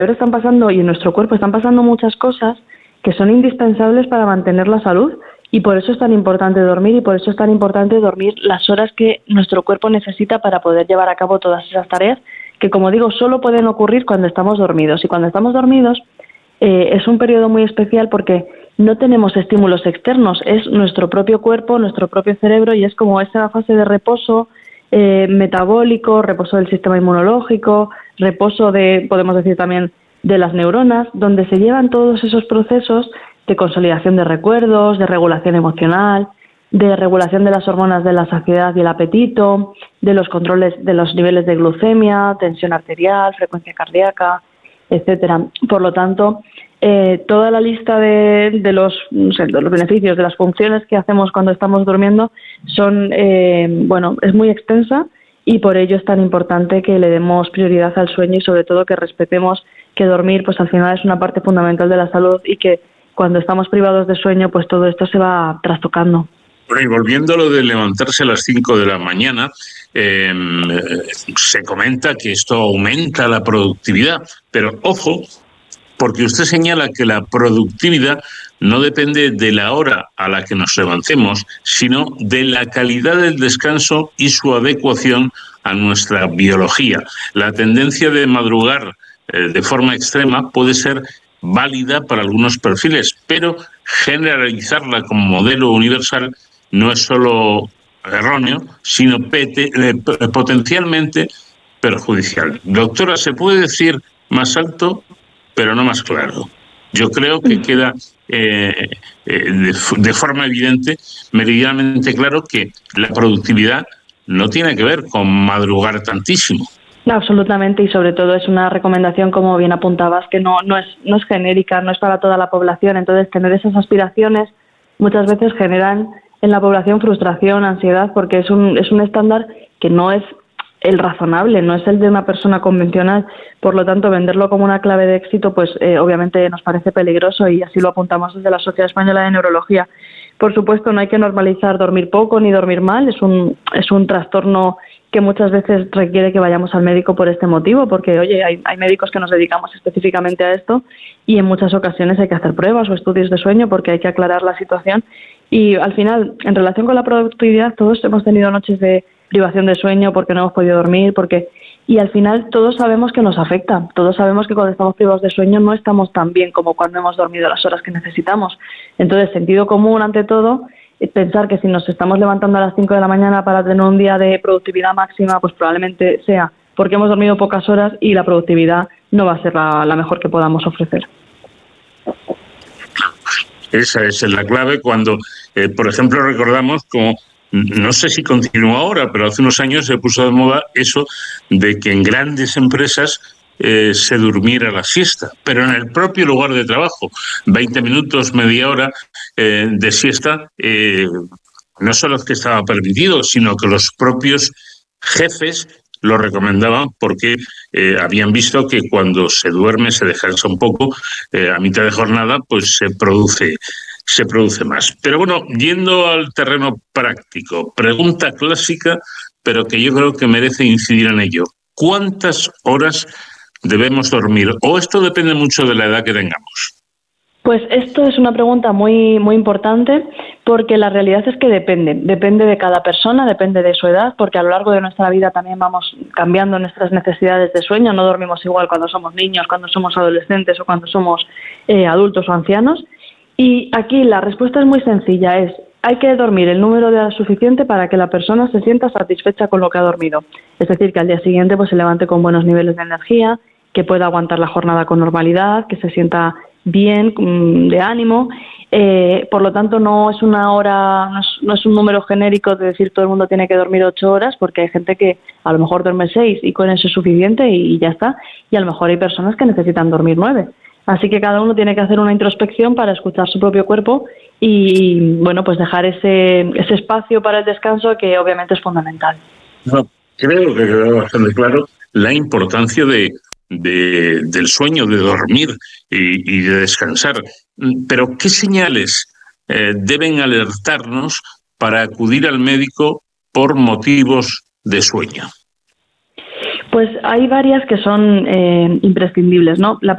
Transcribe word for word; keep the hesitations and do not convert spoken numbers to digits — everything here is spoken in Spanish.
cerebro están pasando y en nuestro cuerpo están pasando muchas cosas que son indispensables para mantener la salud, y por eso es tan importante dormir, y por eso es tan importante dormir las horas que nuestro cuerpo necesita para poder llevar a cabo todas esas tareas que, como digo, solo pueden ocurrir cuando estamos dormidos. Y cuando estamos dormidos eh, es un periodo muy especial porque no tenemos estímulos externos, es nuestro propio cuerpo, nuestro propio cerebro, y es como esa fase de reposo eh, metabólico, reposo del sistema inmunológico, reposo de, podemos decir también, de las neuronas, donde se llevan todos esos procesos de consolidación de recuerdos, de regulación emocional, de regulación de las hormonas de la saciedad y el apetito, de los controles de los niveles de glucemia, tensión arterial, frecuencia cardíaca, etcétera. Por lo tanto, eh, toda la lista de, de, los, no sé, de los beneficios, de las funciones que hacemos cuando estamos durmiendo son, eh, bueno, es muy extensa, y por ello es tan importante que le demos prioridad al sueño y sobre todo que respetemos que dormir pues al final es una parte fundamental de la salud, y que cuando estamos privados de sueño pues todo esto se va trastocando. Bueno, y volviendo a lo de levantarse a las cinco de la mañana, eh, se comenta que esto aumenta la productividad, pero ojo, porque usted señala que la productividad no depende de la hora a la que nos levantemos, sino de la calidad del descanso y su adecuación a nuestra biología. La tendencia de madrugar eh, de forma extrema puede ser válida para algunos perfiles, pero generalizarla como modelo universal no es solo erróneo, sino pete, eh, potencialmente perjudicial. Doctora, ¿se puede decir más alto, pero no más claro? Yo creo que queda eh, eh, de, de forma evidente, meridianamente claro, que la productividad no tiene que ver con madrugar tantísimo. No, absolutamente, y sobre todo es una recomendación, como bien apuntabas, que no, no, es, no es genérica, no es para toda la población. Entonces, tener esas aspiraciones muchas veces generan en la población frustración, ansiedad, porque es un, es un estándar que no es el razonable, no es el de una persona convencional. Por lo tanto, venderlo como una clave de éxito, pues eh, obviamente nos parece peligroso, y así lo apuntamos desde la Sociedad Española de Neurología. Por supuesto, no hay que normalizar dormir poco ni dormir mal, es un, es un trastorno que muchas veces requiere que vayamos al médico por este motivo, porque, oye, hay, hay médicos que nos dedicamos específicamente a esto, y en muchas ocasiones hay que hacer pruebas o estudios de sueño porque hay que aclarar la situación. Y al final, en relación con la productividad, todos hemos tenido noches de privación de sueño porque no hemos podido dormir, porque y al final todos sabemos que nos afecta, todos sabemos que cuando estamos privados de sueño no estamos tan bien como cuando hemos dormido las horas que necesitamos. Entonces, sentido común ante todo, pensar que si nos estamos levantando a las cinco de la mañana para tener un día de productividad máxima, pues probablemente sea porque hemos dormido pocas horas y la productividad no va a ser la, la mejor que podamos ofrecer. Esa es la clave cuando, eh, por ejemplo, recordamos como, no sé si continúa ahora, pero hace unos años se puso de moda eso de que en grandes empresas eh, se durmiera la siesta, pero en el propio lugar de trabajo, veinte minutos, media hora eh, de siesta, eh, no solo es que estaba permitido, sino que los propios jefes lo recomendaban porque eh, habían visto que cuando se duerme, se descansa un poco, eh, a mitad de jornada, pues se produce se produce más. Pero bueno, yendo al terreno práctico, pregunta clásica, pero que yo creo que merece incidir en ello. ¿Cuántas horas debemos dormir? ¿O esto depende mucho de la edad que tengamos? Pues esto es una pregunta muy, muy importante, porque la realidad es que depende, depende de cada persona, depende de su edad, porque a lo largo de nuestra vida también vamos cambiando nuestras necesidades de sueño, no dormimos igual cuando somos niños, cuando somos adolescentes o cuando somos eh, adultos o ancianos. Y aquí la respuesta es muy sencilla, es hay que dormir el número de horas suficiente para que la persona se sienta satisfecha con lo que ha dormido. Es decir, que al día siguiente pues se levante con buenos niveles de energía, que pueda aguantar la jornada con normalidad, que se sienta bien, de ánimo. Eh, por lo tanto, no es una hora, no es, no es un número genérico de decir todo el mundo tiene que dormir ocho horas, porque hay gente que a lo mejor duerme seis y con eso es suficiente y, y ya está. Y a lo mejor hay personas que necesitan dormir nueve. Así que cada uno tiene que hacer una introspección para escuchar su propio cuerpo y, bueno, pues dejar ese, ese espacio para el descanso, que obviamente es fundamental. No, creo que quedó bastante claro la importancia de, de, del sueño, de dormir y, y de descansar. Pero, ¿qué señales eh, deben alertarnos para acudir al médico por motivos de sueño? Pues hay varias que son eh, imprescindibles, ¿no? La